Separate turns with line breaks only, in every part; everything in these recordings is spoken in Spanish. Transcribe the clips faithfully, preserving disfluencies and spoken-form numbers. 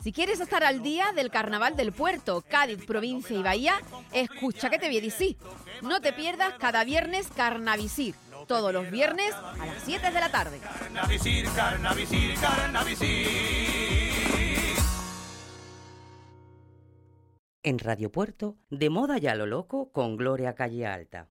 Si quieres estar al día del Carnaval del Puerto, Cádiz, provincia y Bahía, escucha que te voy a decir. No te pierdas cada viernes Carnavisir, todos los viernes a las siete de la tarde.
Carnavisir, Carnavisir, Carnavisir.
En Radio Puerto, de moda ya lo loco con Gloria Calle Alta.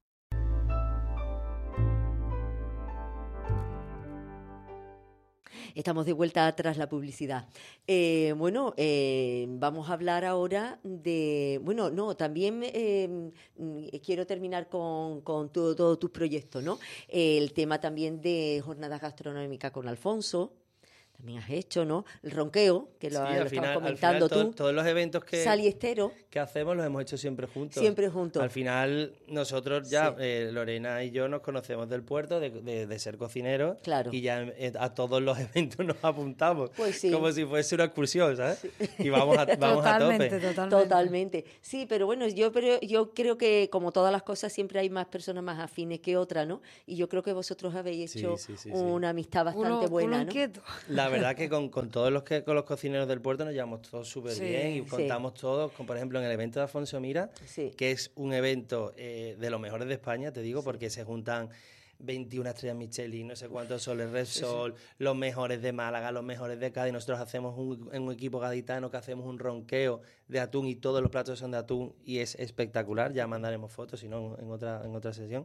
Estamos de vuelta tras la publicidad. Eh, bueno, eh, vamos a hablar ahora de... Bueno, no, también eh, quiero terminar con, con todo, todos tus proyectos, ¿no? El tema también de jornadas gastronómicas con Alfonso. También has hecho, ¿no? El ronqueo, que lo,
sí,
lo
al
estabas
final,
comentando
al final,
tú.
To, todos los eventos que,
Sal y Estero.
que hacemos los hemos hecho siempre juntos.
Siempre juntos.
Al final, nosotros ya,
Sí.
eh, Lorena y yo nos conocemos del puerto, de, de, de ser cocineros.
Claro.
Y ya eh, a todos los eventos nos apuntamos.
Pues sí.
Como si fuese una excursión, ¿sabes? Sí. Y vamos a, vamos
totalmente,
a tope.
Totalmente,
Totalmente. Sí, pero bueno, yo, pero yo creo que como todas las cosas siempre hay más personas más afines que otras, ¿no? Y yo creo que vosotros habéis hecho
Sí, sí, sí,
una
sí.
amistad bastante
Uno,
buena,
uno
¿no?
inquieto.
La verdad que con, con todos los que con los cocineros del puerto nos llevamos todos súper
Sí.
bien y
Sí.
contamos todos, con, por ejemplo, en el evento de Afonso Mira,
Sí.
que es un evento eh, de los mejores de España, te digo, porque se juntan veintiuna estrellas Michelin, no sé cuántos soles Repsol, sí, sí. los mejores de Málaga, los mejores de Cádiz. Nosotros hacemos un, en un equipo gaditano que hacemos un ronqueo de atún y todos los platos son de atún y es espectacular. Ya mandaremos fotos, si no, en otra, en otra sesión.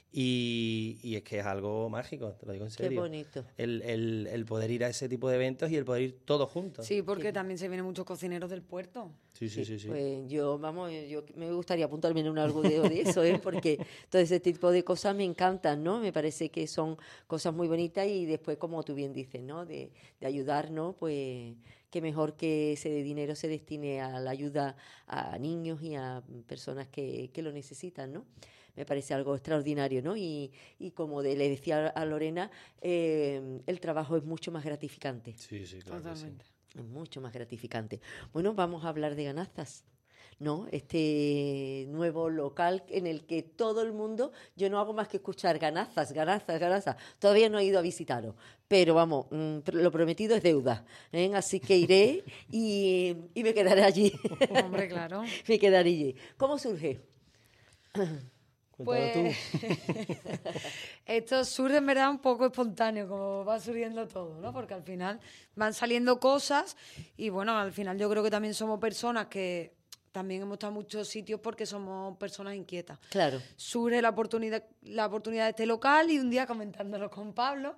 Y, y es que es algo mágico, te lo digo en serio.
Qué bonito.
El, el, el poder ir a ese tipo de eventos y el poder ir todos juntos.
Sí, porque también se vienen muchos cocineros del puerto.
Sí, sí, sí, sí.
Pues yo, vamos, yo me gustaría apuntarme en un algo de, de eso, ¿eh? Porque todo ese tipo de cosas me encantan, ¿no? Me parece que son cosas muy bonitas y después, como tú bien dices, ¿no? De, de ayudarnos, pues qué mejor que ese dinero se destine a la ayuda a niños y a personas que, que lo necesitan, ¿no? Me parece algo extraordinario, ¿no? Y, y como de, le decía a Lorena, eh, el trabajo es mucho más gratificante.
Sí, sí, claro.
Totalmente.
Sí.
Es mucho más gratificante. Bueno, vamos a hablar de Ganazas, ¿no? Este nuevo local en el que todo el mundo, yo no hago más que escuchar Ganazas, Ganazas, Ganazas. Todavía no he ido a visitaros, pero vamos, mmm, lo prometido es deuda, ¿eh? Así que iré y, y me quedaré allí.
Hombre, claro.
Me quedaré allí. ¿Cómo surge?
Cuéntalo
Pues esto surge en verdad un poco espontáneo, como va surgiendo todo, ¿no? Porque al final van saliendo cosas y bueno, al final yo creo que también somos personas que también hemos estado en muchos sitios porque somos personas inquietas.
Claro.
Surge la oportunidad, la oportunidad de este local y un día comentándolo con Pablo,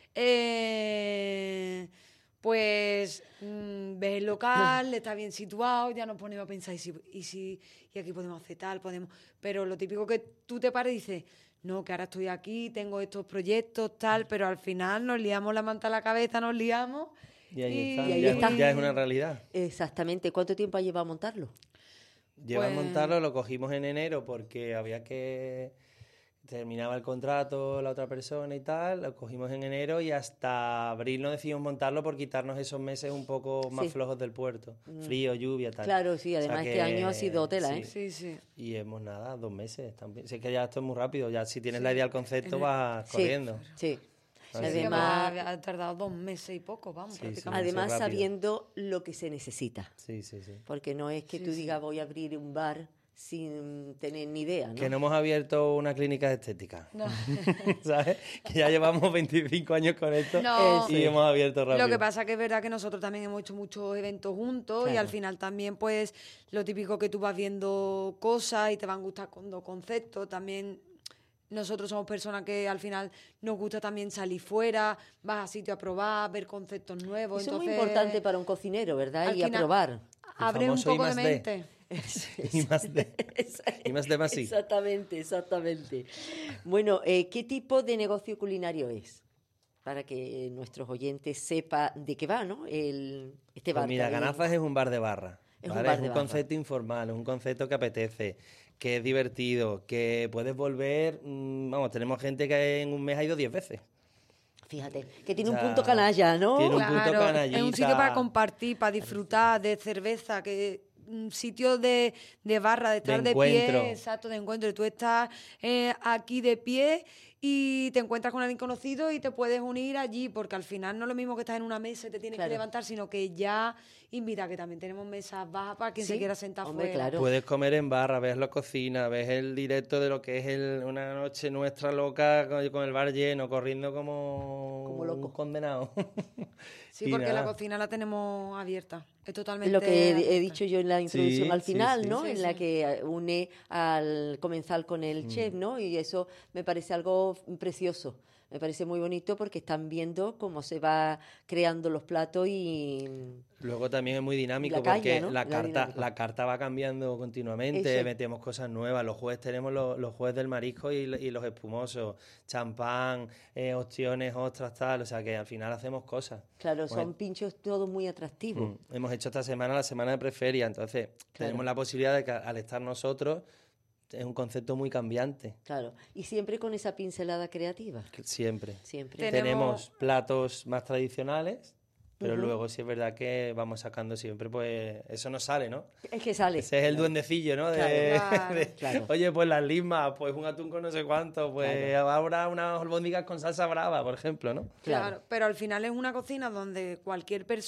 eh... pues mmm, ves el local, está bien situado, ya nos ponemos a pensar, y si, y si y aquí podemos hacer tal, podemos... Pero lo típico que tú te pares y dices, no, que ahora estoy aquí, tengo estos proyectos, tal, pero al final nos liamos la manta a la cabeza, nos liamos...
Y ahí
y,
está,
y ahí
ya,
está.
ya es una realidad.
Exactamente. ¿Cuánto tiempo ha llevado a montarlo?
Lleva
Pues...
a montarlo, lo cogimos en enero porque había que... Terminaba el contrato la otra persona y tal, lo cogimos en enero y hasta abril no decidimos montarlo por quitarnos esos meses un poco más
Sí.
flojos del puerto. Frío, lluvia, tal.
Claro, sí, además
O sea
este
que-
año ha sido tela, ¿eh?
Sí, sí.
Y hemos nada, dos meses también. Sé que ya esto es muy rápido, ya si tienes la idea del concepto
En el-
vas
Sí,
corriendo.
sí.
Así
Sí,
Además,
ha, ha tardado dos meses y poco, vamos,
Sí,
prácticamente.
además
rápido.
sabiendo lo que se necesita.
Sí, sí, sí.
Porque no es que
Sí,
tú
sí.
digas voy a abrir un bar sin tener ni idea, ¿no?
Que no hemos abierto una clínica de estética.
No.
¿Sabes? Que ya llevamos veinticinco años con esto
No.
y hemos abierto rápido.
Lo que pasa que es verdad que nosotros también hemos hecho muchos eventos juntos y
Claro.
al final también pues lo típico que tú vas viendo cosas y te van gustando conceptos, también nosotros somos personas que al final nos gusta también salir fuera, vas a sitio a probar, ver conceptos nuevos.
Eso es muy
entonces,
importante para un cocinero, ¿verdad?
al
Y a
final,
probar.
Abre un
famoso I
poco de
más D.
mente.
Y más de, y más de más sí.
Exactamente, exactamente. Bueno, eh, ¿qué tipo de negocio culinario es? Para que nuestros oyentes sepan de qué va, ¿no? El, este bar.
Pues mira,
que hay.
Ganazas es un bar de barra.
Es un
¿vale?
bar
Es
de
un
barra.
concepto informal, es un concepto que apetece, que es divertido, que puedes volver. mmm, Vamos, tenemos gente que en un mes ha ido diez veces.
Fíjate, que tiene
O
un
sea,
punto canalla, ¿no?
tiene un punto
Claro,
canallita.
es un sitio para compartir, para disfrutar de cerveza, que un sitio de, de barra, de estar de,
encuentro.
pie, exacto, de encuentro. Y tú estás eh, aquí de pie y te encuentras con alguien conocido y te puedes unir allí, porque al final no es lo mismo que estás en una mesa y te tienes
Claro.
que levantar, sino que ya invita, que también tenemos mesas bajas para quien
Sí,
se quiera sentar
hombre,
fuera.
claro.
Puedes comer en barra, ves la cocina, ves el directo de lo que es el- una noche nuestra loca con, con el bar lleno, corriendo como,
Como loco.
un condenado.
Sí,
Y
porque la
nada.
cocina la tenemos abierta. Es totalmente
Lo que he, he
abierta.
dicho yo en la introducción
Sí,
al
sí,
final,
sí.
¿no?
Sí,
en la
sí.
que une al comensal con el chef, ¿no? Y eso me parece algo precioso. Me parece muy bonito porque están viendo cómo se va creando los platos y...
Luego también es muy dinámico
La caña,
porque
¿no?
la,
La
carta,
dinámica.
la carta va cambiando continuamente,
Eso es.
metemos cosas nuevas. Los jueves tenemos los, los jueves del marisco y, y los espumosos, champán, eh, opciones, ostras, tal. O sea que al final hacemos cosas.
Claro,
Bueno.
son pinchos todos muy atractivos.
Mm. Hemos hecho esta semana la semana de preferia, entonces tenemos la posibilidad de que al estar nosotros es un concepto muy cambiante,
Claro. Y siempre con esa pincelada creativa.
que siempre.
Siempre.
Tenemos-
Tenemos platos más tradicionales, pero
Ujú.
luego sí es verdad que vamos sacando siempre, pues eso nos sale, ¿no?
Es que sale.
Ese es el duendecillo, ¿no? De,
Claro.
de,
Claro.
Oye, pues las lismas, pues un atún con no sé cuánto, pues ahora unas albóndigas con salsa brava, por ejemplo, ¿no?
Claro.
Claro.
pero al final es una cocina donde cualquier persona